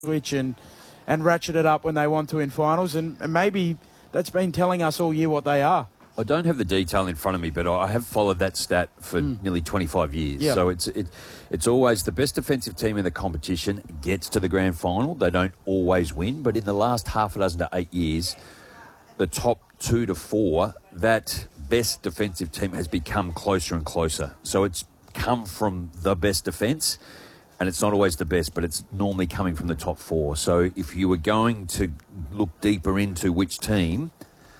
switch and ratchet it up when they want to in finals, and maybe that's been telling us all year what they are. I don't have the detail in front of me, but I have followed that stat for nearly 25 years. Yep. So it's always the best defensive team in the competition gets to the grand final. They don't always win, but in the last half a dozen to 8 years, the top 2 to 4, that best defensive team has become closer and closer. So it's come from the best defence, and it's not always the best, but it's normally coming from the top 4. So if you were going to look deeper into which team,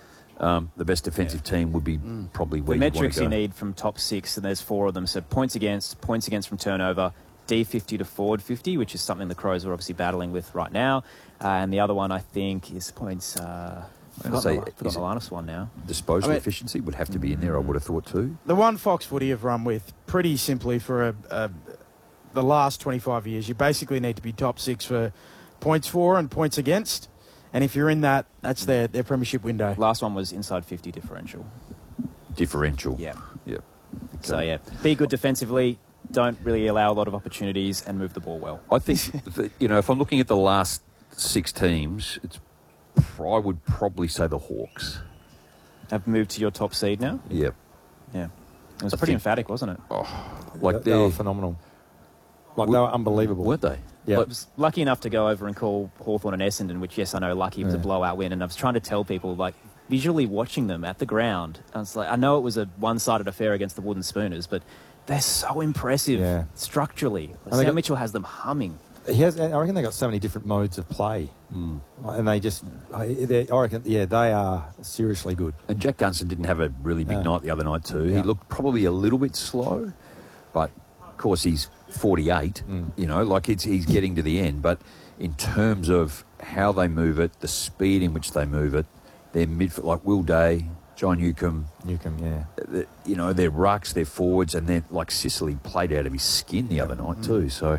the best defensive team would be probably where the you want to go. metrics you need from top 6, and there's 4 of them. So points against from turnover, D50 to forward 50, which is something the Crows are obviously battling with right now. And the other one, I think, is points... I forgot the last one now. Disposal efficiency would have to be in there, I would have thought too. The one Fox Footy have run with, pretty simply for the last 25 years, you basically need to be top 6 for points for and points against. And if you're in that, that's their premiership window. Last one was inside 50 differential. Differential. Yeah. Yeah. Okay. So, yeah, be good defensively, don't really allow a lot of opportunities, and move the ball well. I think, if I'm looking at the last 6 teams, I would probably say the Hawks. Have moved to your top seed now? Yep. Yeah. It was pretty emphatic, wasn't it? They were phenomenal. They were unbelievable. Weren't they? Yeah. I was lucky enough to go over and call Hawthorn and Essendon, which, yes, I know lucky was a blowout win, and I was trying to tell people, visually watching them at the ground, I know it was a one-sided affair against the Wooden Spooners, but they're so impressive structurally. Sam Mitchell has them humming. I reckon they got so many different modes of play, and I reckon, they are seriously good. And Jack Gunston didn't have a really big night the other night too. He looked probably a little bit slow, but of course he's 48. He's getting to the end. But in terms of how they move it, the speed in which they move it, their midfield, like Will Day, John Newcombe, their rucks, their forwards, and then Sicily played out of his skin the other night too. So.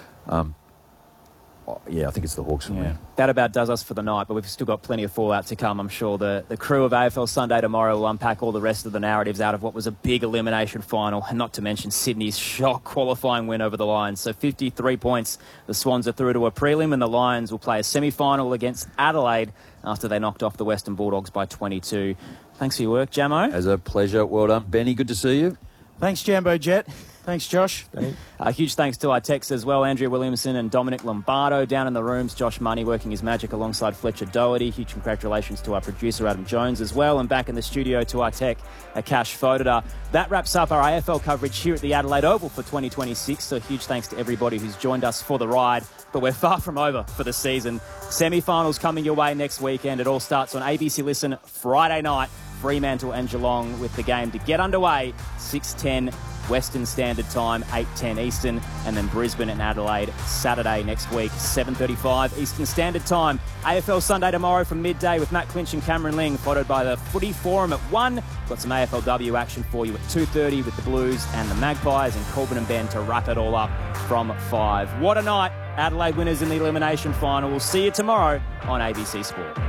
I think it's the Hawks for me. That about does us for the night, but we've still got plenty of fallout to come. I'm sure the crew of AFL Sunday tomorrow will unpack all the rest of the narratives out of what was a big elimination final, and not to mention Sydney's shock qualifying win over the Lions. So 53 points. The Swans are through to a prelim, and the Lions will play a semi-final against Adelaide after they knocked off the Western Bulldogs by 22. Thanks for your work, Jamo. As a pleasure. Well done. Benny, good to see you. Thanks, Jambo Jet. Thanks, Josh. Huge thanks to our techs as well, Andrea Williamson and Dominic Lombardo down in the rooms. Josh Money working his magic alongside Fletcher Doherty. Huge congratulations to our producer, Adam Jones, as well. And back in the studio to our tech, Akash Fodada. That wraps up our AFL coverage here at the Adelaide Oval for 2026. So huge thanks to everybody who's joined us for the ride. But we're far from over for the season. Semi-finals coming your way next weekend. It all starts on ABC Listen Friday night. Fremantle and Geelong with the game to get underway. 6:10 Western Standard Time, 8:10 Eastern, and then Brisbane and Adelaide Saturday next week, 7:35 Eastern Standard Time. AFL Sunday tomorrow from midday with Matt Clinch and Cameron Ling, followed by the Footy Forum at 1. Got some AFLW action for you at 2:30 with the Blues and the Magpies, and Corbin and Ben to wrap it all up from 5. What a night. Adelaide winners in the elimination final. We'll see you tomorrow on ABC Sport.